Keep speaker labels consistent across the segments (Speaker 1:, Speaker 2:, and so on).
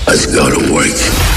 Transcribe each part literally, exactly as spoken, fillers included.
Speaker 1: Let's go to work.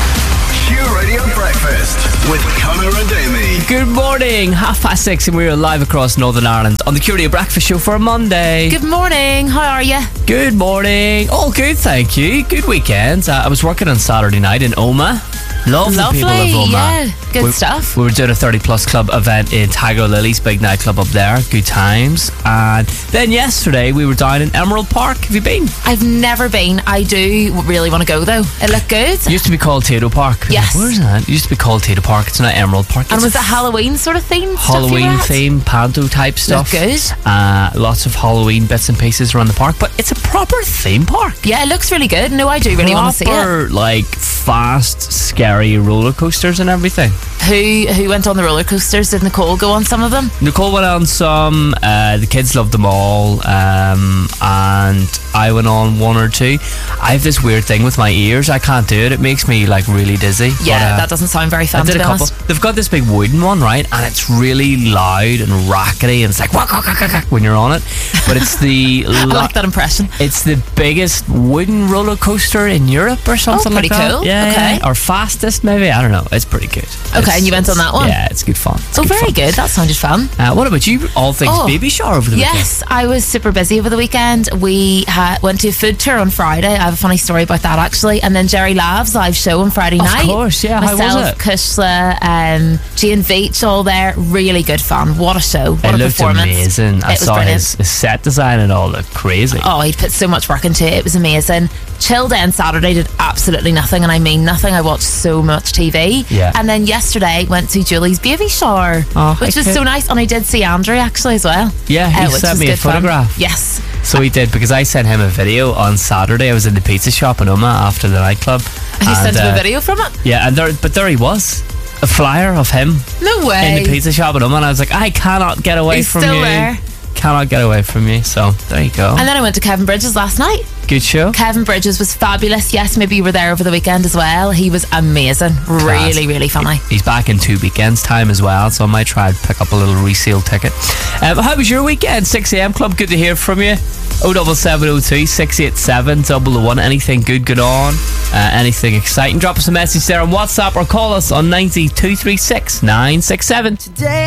Speaker 2: Q Radio Breakfast with Connor and Amy.
Speaker 3: Good morning, half past six, and we're live across Northern Ireland on the Q Radio Breakfast Show for a Monday.
Speaker 4: Good morning, how are you?
Speaker 3: Good morning. All good, thank you. Good weekend. Uh, I was working on Saturday night in Oma. Lovely,
Speaker 4: Lovely,
Speaker 3: people of Oma.
Speaker 4: yeah, good
Speaker 3: we,
Speaker 4: stuff.
Speaker 3: We were doing a thirty plus club event in Tiger Lily's big nightclub up there. Good times. And then yesterday we were down in Emerald Park. Have you been?
Speaker 4: I've never been. I do really want to go though. It looked good.
Speaker 3: It used to be called Tato Park.
Speaker 4: Yes.
Speaker 3: Where's that? It used to be called Tato Park. It's now Emerald Park.
Speaker 4: And
Speaker 3: It's
Speaker 4: was
Speaker 3: a
Speaker 4: it Halloween sort of theme?
Speaker 3: Halloween theme, panto type stuff.
Speaker 4: Looked good.
Speaker 3: Uh, lots of Halloween bits and pieces around the park, but it's a proper theme park.
Speaker 4: Yeah, it looks really good. No, I do really want to see it.
Speaker 3: Proper, like fast, scary roller coasters and everything.
Speaker 4: Who who went on the roller coasters? Did Nicole go on some of them?
Speaker 3: Nicole went on some. Uh, the kids loved them all, um, and I went on one or two. I have this weird thing with my ears. I can't do it. It makes me like really dizzy.
Speaker 4: Yeah,
Speaker 3: but, uh,
Speaker 4: that doesn't sound very fun.
Speaker 3: I did
Speaker 4: to
Speaker 3: a
Speaker 4: be
Speaker 3: couple.
Speaker 4: honest.
Speaker 3: They've got this big wooden one, right? And it's really loud and rackety, and it's like whack, whack, whack, whack, when you're on it. But it's the
Speaker 4: I
Speaker 3: lo-
Speaker 4: like that impression.
Speaker 3: It's the biggest wooden roller coaster in Europe or something
Speaker 4: Oh, pretty
Speaker 3: like that.
Speaker 4: cool.
Speaker 3: Yeah,
Speaker 4: Okay.
Speaker 3: yeah. Or fastest, maybe. I don't know. It's pretty good.
Speaker 4: Okay,
Speaker 3: It's-
Speaker 4: and you went on
Speaker 3: it's-
Speaker 4: that one?
Speaker 3: Yeah, it's good fun. It's
Speaker 4: Oh,
Speaker 3: good
Speaker 4: very
Speaker 3: fun.
Speaker 4: good. That sounded fun.
Speaker 3: Uh, what about you? All things
Speaker 4: Oh,
Speaker 3: baby shower over the weekend.
Speaker 4: Yes, I was super busy over the weekend. We ha- went to a food tour on Friday. I have a funny story about that actually. And then Jerry Lav's live show on Friday
Speaker 3: Of
Speaker 4: night.
Speaker 3: course, yeah. How was
Speaker 4: Myself,
Speaker 3: it?
Speaker 4: Kushla, um, Jane Veach, all there. Really good fun. What a show. What
Speaker 3: It
Speaker 4: a
Speaker 3: looked
Speaker 4: performance.
Speaker 3: amazing. I
Speaker 4: It was
Speaker 3: saw
Speaker 4: brilliant.
Speaker 3: his, his set design and all looked crazy.
Speaker 4: Oh, he'd put so much work into it. It was amazing. Chilled in Saturday, did absolutely nothing, and I mean nothing. I watched so much T V.
Speaker 3: Yeah.
Speaker 4: And then yesterday went to Julie's baby shower,
Speaker 3: Oh,
Speaker 4: which
Speaker 3: hi,
Speaker 4: was
Speaker 3: kid.
Speaker 4: so nice. And I did see Andrew actually as well.
Speaker 3: Yeah, he
Speaker 4: uh, which
Speaker 3: sent
Speaker 4: was
Speaker 3: me a
Speaker 4: good fun.
Speaker 3: photograph.
Speaker 4: Yes.
Speaker 3: So he did, because I sent him a video on Saturday. I was in the pizza shop in Oma after the nightclub.
Speaker 4: And you sent him
Speaker 3: uh,
Speaker 4: a video from it?
Speaker 3: Yeah, and there, but there he was. A flyer of him
Speaker 4: No way.
Speaker 3: in the pizza shop in Oma, and I was like, I cannot get away
Speaker 4: He's
Speaker 3: from
Speaker 4: still
Speaker 3: you.
Speaker 4: there.
Speaker 3: Cannot get away from you. So there you go.
Speaker 4: And then I went to Kevin Bridges last night.
Speaker 3: Good show.
Speaker 4: Kevin Bridges was fabulous. Yes, maybe you were there over the weekend as well. He was amazing. Really, really funny.
Speaker 3: He's back in two weekends' time as well, so I might try and pick up a little resale ticket. Um, how was your weekend? six a.m. Club, good to hear from you. oh seven seven oh two, six eight seven, double oh one. Anything good, good on? Uh, anything exciting? Drop us a message there on WhatsApp or call us on ninety two three six nine six seven.
Speaker 5: Today